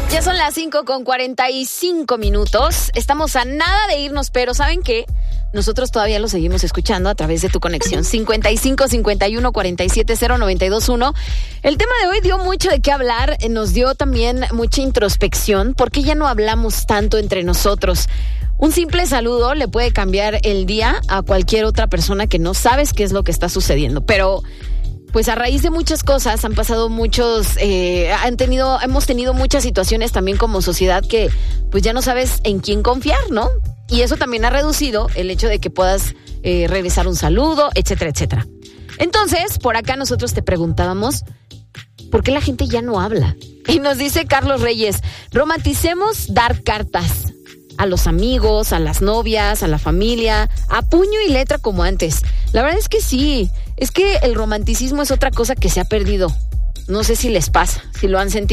Ya son las 5:45. Estamos a nada de irnos, pero ¿saben qué? Nosotros todavía lo seguimos escuchando a través de tu conexión. 55 51 47 0921. El tema de hoy dio mucho de qué hablar, nos dio también mucha introspección. ¿Por qué ya no hablamos tanto entre nosotros? Un simple saludo le puede cambiar el día a cualquier otra persona que no sabes qué es lo que está sucediendo. Pero pues a raíz de muchas cosas han pasado hemos tenido muchas situaciones también como sociedad que pues ya no sabes en quién confiar, ¿no? Y eso también ha reducido el hecho de que puedas regresar un saludo, etcétera, etcétera. Entonces, por acá nosotros te preguntábamos, ¿por qué la gente ya no habla? Y nos dice Carlos Reyes, romanticemos dar cartas a los amigos, a las novias, a la familia, a puño y letra como antes. La verdad es que sí, es que el romanticismo es otra cosa que se ha perdido. No sé si les pasa, si lo han sentido.